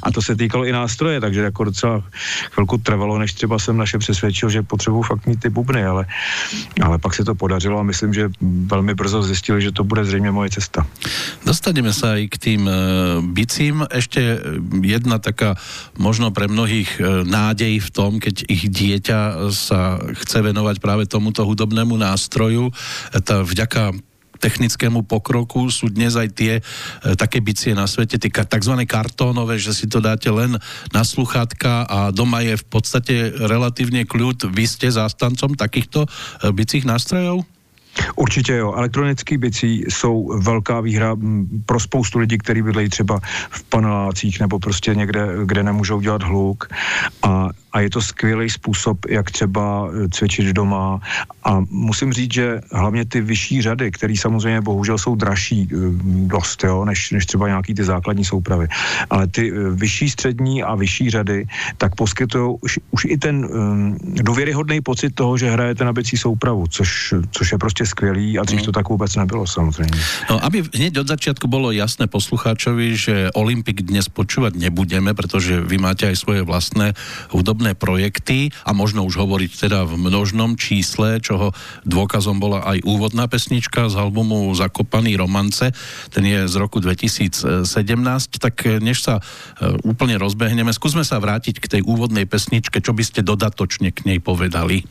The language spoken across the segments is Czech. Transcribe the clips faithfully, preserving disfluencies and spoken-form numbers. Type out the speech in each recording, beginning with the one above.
A to se týkalo i nástroje, takže jako docela chvilku trvalo, než třeba jsem naše přesvědčil, že potřebuji fakt mít ty bubny, ale, ale pak se to podařilo a myslím, že velmi brzo zjistili, že to bude zřejmě moje cesta. Dostaneme sa aj k tým e, bicím. Ešte jedna taká možno pre mnohých e, nádej v tom, keď ich dieťa sa chce venovať práve tomuto hudobnému nástroju. Tá, vďaka technickému pokroku sú dnes aj tie e, také bicie na svete, tie takzvané kartónové, že si to dáte len na sluchátka a doma je v podstate relatívne kľud. Vy ste zástancom takýchto e, bicích nástrojov? Určitě jo. Elektronický bicí jsou velká výhra pro spoustu lidí, kteří bydlejí třeba v panelácích nebo prostě někde, kde nemůžou dělat hluk. A, a je to skvělý způsob, jak třeba cvičit doma. A musím říct, že hlavně ty vyšší řady, které samozřejmě bohužel jsou dražší dost, jo, než, než třeba nějaký ty základní soupravy. Ale ty vyšší, střední a vyšší řady, tak poskytují už, už i ten um, důvěryhodný pocit toho, že hrajete na bicí soupravu, což, což je prostě skvělý a dřív to tak vůbec nebylo, samozřejmě. No, aby hneď od začiatku bolo jasné poslucháčovi, že Olympik dnes počúvať nebudeme, pretože vy máte aj svoje vlastné hudobné projekty a možno už hovoriť teda v množnom čísle, čoho dôkazom bola aj úvodná pesnička z albumu Zakopaný romance, ten je z roku dvetisícsedemnásť, tak než sa úplne rozbehneme, skúsme sa vrátiť k tej úvodnej pesničke, čo by ste dodatočne k nej povedali?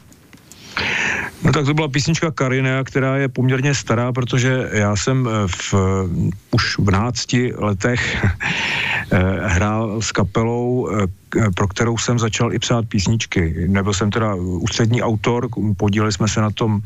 No tak to byla písnička Karinea, která je poměrně stará, protože já jsem v, už v nácti letech hrál s kapelou, pro kterou jsem začal i psát písničky. Nebyl jsem teda ústřední autor, podíleli jsme se na tom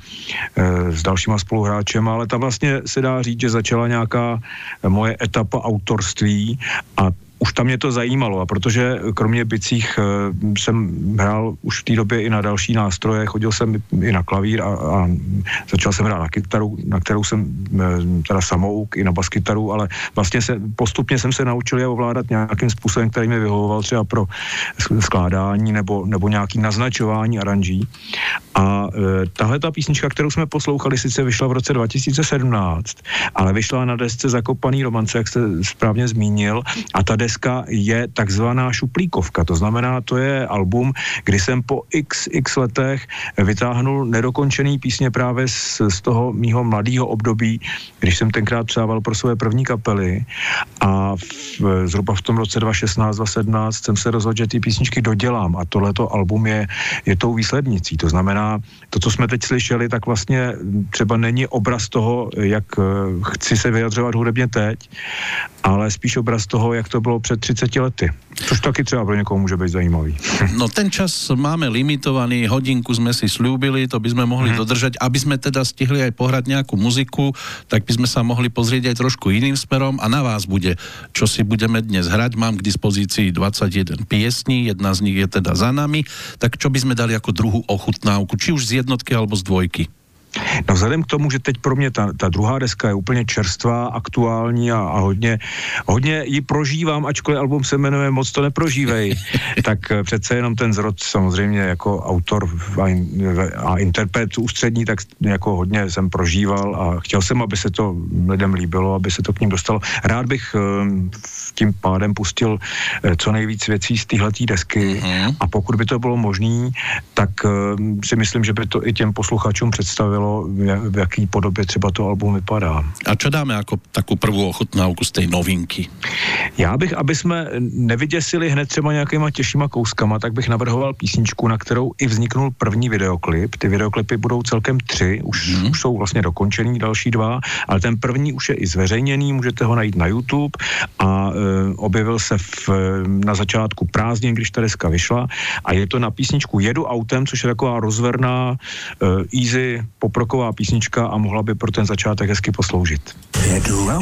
s dalšíma spoluhráčem, ale tam vlastně se dá říct, že začala nějaká moje etapa autorství a už tam mě to zajímalo, a protože kromě bicích jsem hrál už v té době i na další nástroje, chodil jsem i na klavír a, a začal jsem hrát na kytaru, na kterou jsem teda samouk, i na baskytaru, ale vlastně se, postupně jsem se naučil je ovládat nějakým způsobem, který mi vyhovoval třeba pro skládání nebo, nebo nějaký naznačování aranží. A e, tahle ta písnička, kterou jsme poslouchali, sice vyšla v roce dva tisíce sedmnáct, ale vyšla na desce Zakopaný romance, jak jste správně zmínil, a ta deska je takzvaná šuplíkovka, to znamená, to je album, kdy jsem po x, x letech vytáhnul nedokončený písně právě z, z toho mýho mladého období, když jsem tenkrát přával pro své první kapely a v, zhruba v tom roce dva tisíce šestnáct dva tisíce sedmnáct jsem se rozhodl, že ty písničky dodělám a tohleto album je, je tou výslednicí, to znamená, to, co jsme teď slyšeli, tak vlastně třeba není obraz toho, jak chci se vyjadřovat hudebně teď, ale spíš obraz toho, jak to bylo před třiceti lety. Což taky třeba pro někoho může být zajímavý. No ten čas máme limitovaný, hodinku sme si slúbili, to by sme mohli hmm. dodržať. Aby sme teda stihli aj pohrať nejakú muziku, tak by sme sa mohli pozrieť aj trošku iným smerom a na vás bude, čo si budeme dnes hrať. Mám k dispozícii dvadsaťjeden piesní, jedna z nich je teda za nami. Tak čo by sme dali ako druhú ochutnávku, či už z jednotky alebo z dvojky? No vzhledem k tomu, že teď pro mě ta, ta druhá deska je úplně čerstvá, aktuální a, a hodně, hodně ji prožívám, ačkoliv album se jmenuje Moc to neprožívej, tak přece jenom ten zrod samozřejmě jako autor a, a interpret ústřední, tak jako hodně jsem prožíval a chtěl jsem, aby se to lidem líbilo, aby se to k ním dostalo. Rád bych tím pádem pustil co nejvíc věcí z téhletý desky mm-hmm. a pokud by to bylo možné, tak si myslím, že by to i těm posluchačům představilo, v jaký podobě třeba to album vypadá. A čo dáme jako takovou prvou ochutnávku z té novinky? Já bych, aby jsme nevyděsili hned třeba nějakýma těžšíma kouskama, tak bych navrhoval písničku, na kterou i vzniknul první videoklip. Ty videoklipy budou celkem tři, už, hmm. už jsou vlastně dokončený další dva, ale ten první už je i zveřejněný, můžete ho najít na YouTube a e, objevil se v, na začátku prázdnin, když ta deska vyšla a je to na písničku Jedu autem, což je taková rozverná, e, easy, poproková písnička a mohla by pro ten začátek hezky posloužit. Jedu